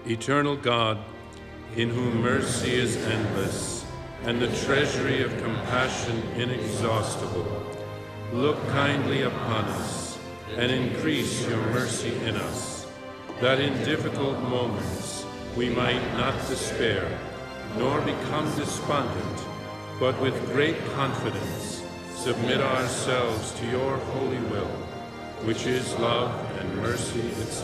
Eternal God, in whom mercy is endless and the treasury of compassion inexhaustible, look kindly upon us and increase your mercy in us, that in difficult moments we might not despair, nor become despondent, but with great confidence submit ourselves to your holy will, which is love and mercy itself.